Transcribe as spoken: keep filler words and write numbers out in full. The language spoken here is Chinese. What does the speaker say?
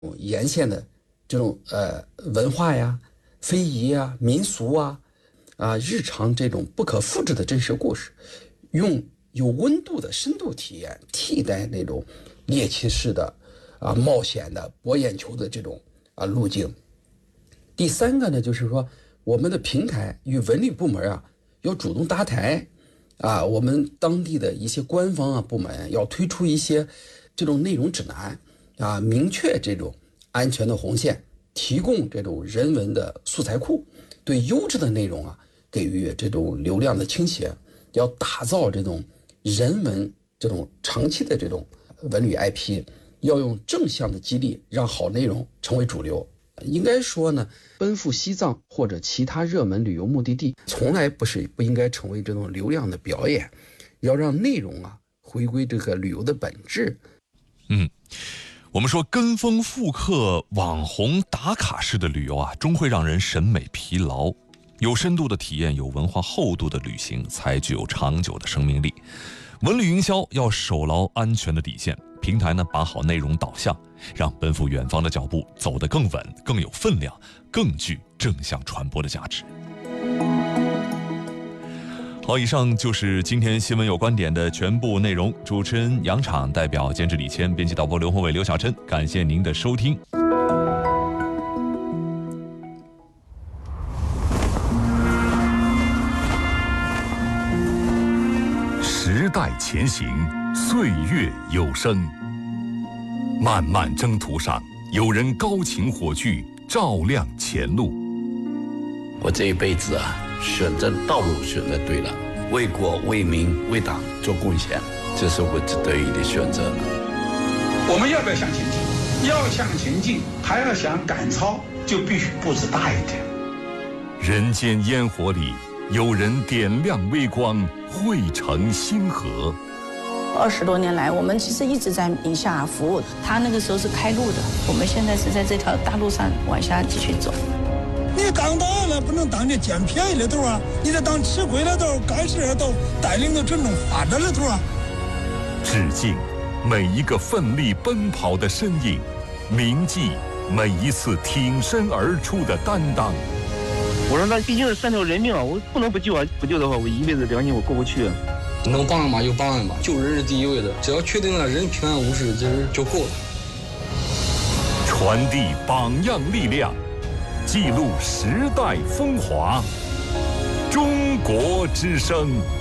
沿线的这种呃文化呀、非遗啊、民俗啊、啊日常这种不可复制的真实故事，用有温度的深度体验替代那种猎奇式的啊冒险的博眼球的这种啊路径。第三个呢，就是说我们的平台与文旅部门啊要主动搭台啊，我们当地的一些官方啊部门要推出一些这种内容指南啊，明确这种安全的红线，提供这种人文的素材库，对优质的内容啊给予这种流量的倾斜，要打造这种人文这种长期的这种文旅 I P， 要用正向的激励让好内容成为主流。应该说呢，奔赴西藏或者其他热门旅游目的地，从来不是不应该成为这种流量的表演，要让内容啊回归这个旅游的本质。 嗯，我们说跟风复刻网红打卡式的旅游啊，终会让人审美疲劳。有深度的体验，有文化厚度的旅行，才具有长久的生命力。文旅营销要守牢安全的底线，平台呢把好内容导向，让奔赴远方的脚步走得更稳、更有分量、更具正向传播的价值。好，以上就是今天新闻有观点的全部内容。主持人杨昶，代表监制李谦，编辑导播刘宏伟、刘晓琛，感谢您的收听。 时代前行，岁月有声。漫漫征途上，有人高擎火炬，照亮前路。 我这一辈子啊，选择道路选择对了，为国为民为党做贡献，这是我得以的选择。 我们要不要向前进？要向前进，还要想赶超，就必须步子大一点。 人间烟火里，有人点亮微光，汇成星河。 二十多年来，我们其实一直在宁夏服务。他那个时候是开路的，我们现在是在这条大路上往下继续走。 你当大了不能当这捡便宜的头啊，你得当吃亏的头，干事的头，带领着群众发展的头啊。 致敬每一个奋力奔跑的身影，铭记每一次挺身而出的担当。 我说那毕竟是三条人命啊，我不能不救啊！不救的话，我一辈子良心我过不去啊。 能帮嘛就帮嘛，救人是第一位的，只要确定了人平安无事，这就够了。 传递榜样力量，记录时代风华。中国之声。